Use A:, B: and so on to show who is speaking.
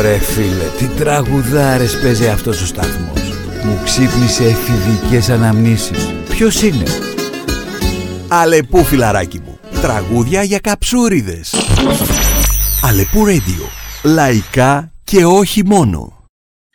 A: Ρε φίλε, τι τραγουδάρες παίζει αυτός ο σταθμός. Μου ξύπνησε εφηβικές αναμνήσεις. Ποιος είναι? Αλεπού, φιλαράκι μου. Τραγούδια για καψούριδες. Αλεπού Radio. Λαϊκά και όχι μόνο.